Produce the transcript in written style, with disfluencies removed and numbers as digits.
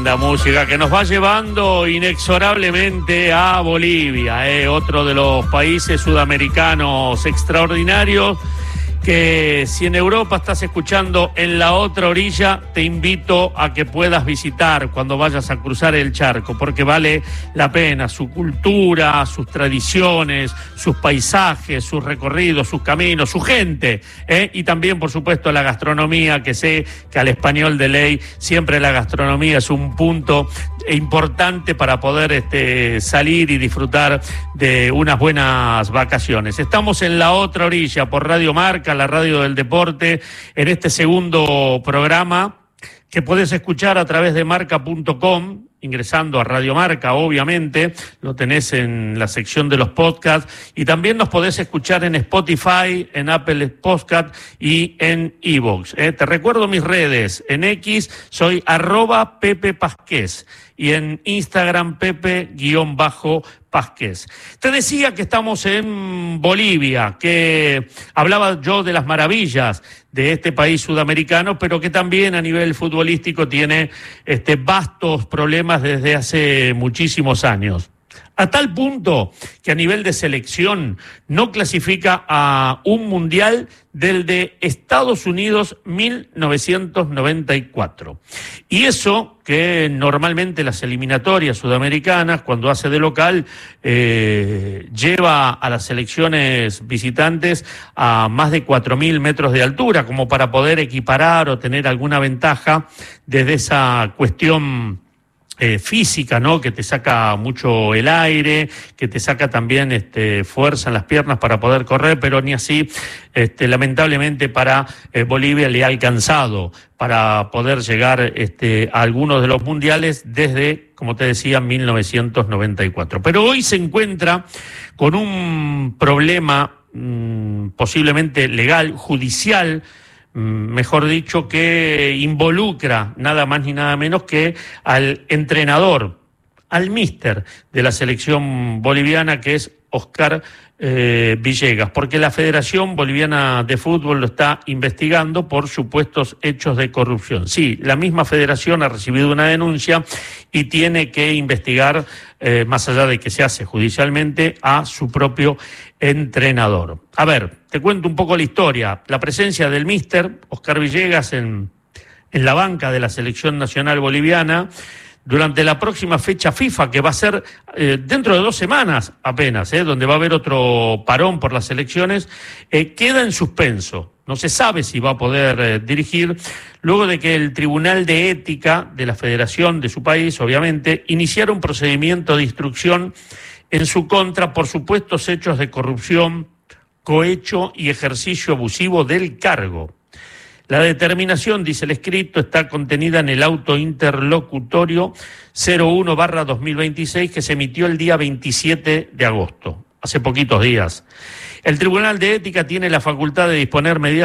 La música que nos va llevando inexorablemente a Bolivia, otro de los países sudamericanos extraordinarios que si en Europa estás escuchando En la Otra Orilla, te invito a que puedas visitar cuando vayas a cruzar el charco, porque vale la pena, su cultura, sus tradiciones, sus paisajes, sus recorridos, sus caminos, su gente, y también, por supuesto, la gastronomía, que sé que al español de ley siempre la gastronomía es un punto importante para poder salir y disfrutar de unas buenas vacaciones. Estamos en La Otra Orilla por Radio Marca, la radio del deporte, en este segundo programa que podés escuchar a través de marca.com, ingresando a Radio Marca, obviamente, lo tenés en la sección de los podcasts, y también nos podés escuchar en Spotify, en Apple Podcast y en iVoox. Te recuerdo mis redes, en X soy @Pepe Pasquez y en Instagram Pepe_Pasquez. Te decía que estamos en Bolivia, que hablaba yo de las maravillas de este país sudamericano, pero que también a nivel futbolístico tiene vastos problemas desde hace muchísimos años. A tal punto que a nivel de selección no clasifica a un mundial del de Estados Unidos 1994. Y eso que normalmente las eliminatorias sudamericanas, cuando hace de local, lleva a las selecciones visitantes a más de 4.000 metros de altura, como para poder equiparar o tener alguna ventaja desde esa cuestión física, ¿no? Que te saca mucho el aire, que te saca también fuerza en las piernas para poder correr, pero ni así, lamentablemente para Bolivia le ha alcanzado para poder llegar a algunos de los mundiales desde, como te decía, 1994. Pero hoy se encuentra con un problema posiblemente legal, judicial, mejor dicho, que involucra nada más ni nada menos que al entrenador, al míster de la selección boliviana, que es Oscar Villegas, porque la Federación Boliviana de Fútbol lo está investigando por supuestos hechos de corrupción. Sí, la misma federación ha recibido una denuncia y tiene que investigar, más allá de que se hace judicialmente, a su propio entrenador. A ver, te cuento un poco la historia. La presencia del míster Oscar Villegas en la banca de la selección nacional boliviana durante la próxima fecha FIFA, que va a ser dentro de 2 semanas apenas, donde va a haber otro parón por las elecciones, queda en suspenso. No se sabe si va a poder dirigir, luego de que el Tribunal de Ética de la Federación de su país, obviamente, iniciara un procedimiento de instrucción en su contra por supuestos hechos de corrupción, cohecho y ejercicio abusivo del cargo. La determinación, dice el escrito, está contenida en el auto interlocutorio 01/2026 que se emitió el día 27 de agosto, hace poquitos días. El Tribunal de Ética tiene la facultad de disponer medidas